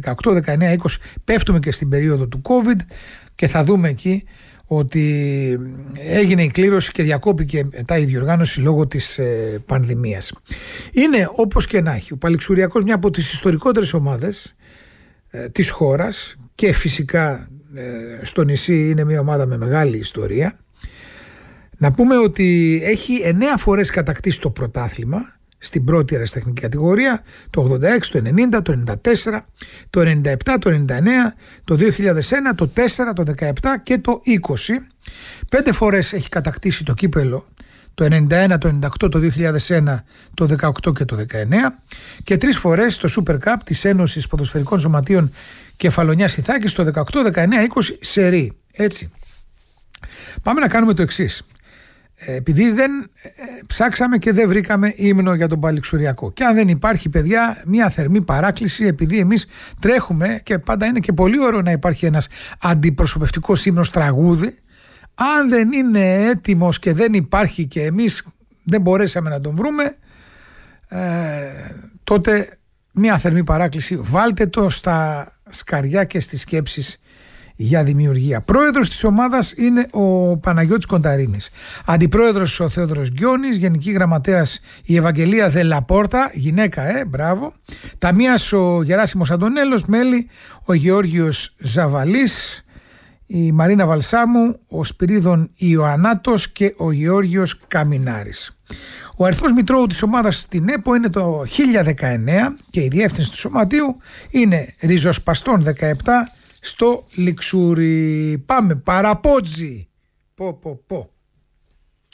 18, 19, 20 πέφτουμε και στην περίοδο του COVID και θα δούμε εκεί ότι έγινε η κλήρωση και διακόπηκε μετά η διοργάνωση λόγω της πανδημίας. Είναι όπως και να έχει ο Παλιξουριακός μια από τις ιστορικότερες ομάδες της χώρας και φυσικά στο νησί είναι μια ομάδα με μεγάλη ιστορία. Να πούμε ότι έχει 9 φορές κατακτήσει το πρωτάθλημα στην πρώτη αεραστεχνική κατηγορία, το 86, το 90, το 94, το 97, το 99, το 2001, το 4, το 17 και το 20. 5 φορές έχει κατακτήσει το κύπελο, το 91, το 98, το 2001, το 18 και το 19 και 3 φορές το Super Cup της Ένωσης Ποδοσφαιρικών Σωματείων Κεφαλονιάς Ιθάκης το 18, 19, 20 σερί. Έτσι. Πάμε να κάνουμε το εξής. Επειδή δεν ψάξαμε και δεν βρήκαμε ύμνο για τον Παλιξουριακό και αν δεν υπάρχει, παιδιά, μια θερμή παράκληση, επειδή εμείς τρέχουμε και πάντα είναι και πολύ ωραίο να υπάρχει ένας αντιπροσωπευτικός ύμνος τραγούδι, αν δεν είναι έτοιμος και δεν υπάρχει και εμείς δεν μπορέσαμε να τον βρούμε, τότε μια θερμή παράκληση, βάλτε το στα σκαριά και στις σκέψεις για δημιουργία. Πρόεδρος της ομάδας είναι ο Παναγιώτης Κονταρίνης. Αντιπρόεδρος ο Θεόδωρος Γκιόνης. Γενική γραμματέας η Ευαγγελία Δελαπόρτα, γυναίκα, μπράβο. Ταμείας ο Γεράσιμος Αντωνέλος. Μέλη ο Γεώργιος Ζαβαλής, η Μαρίνα Βαλσάμου, ο Σπυρίδων Ιωαννάτος και ο Γεώργιος Καμινάρης. Ο αριθμός μητρώου της ομάδας στην ΕΠΟ είναι το 1019 και η διεύθυνση του σωματείου είναι Ριζοσπαστών 17 στο Λιξούρι. Πάμε, Παραπότζι. Πω.